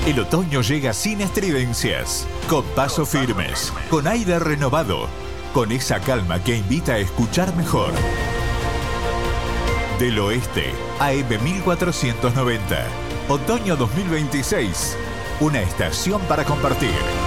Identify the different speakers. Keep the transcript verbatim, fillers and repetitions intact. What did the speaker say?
Speaker 1: El otoño llega sin estridencias, con pasos firmes, con aire renovado, con esa calma que invita a escuchar mejor. Del Oeste, A M mil cuatrocientos noventa. Otoño dos mil veintiséis. Una estación para compartir.